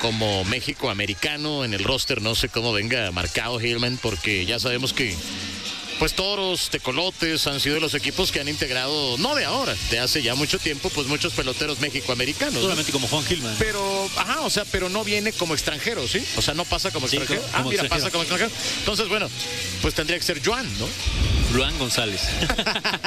como México americano en el roster. No sé cómo venga marcado Hillman, porque ya sabemos que pues Toros, Tecolotes han sido los equipos que han integrado, no de ahora, de hace ya mucho tiempo, pues muchos peloteros mexicoamericanos. Solamente como Juan Hillman. Pero, pero no viene como extranjero, ¿sí? O sea, no pasa como extranjero. Como Mira, extranjero. pasa como extranjero. Entonces, bueno, pues tendría que ser Joan, ¿no? Luan González.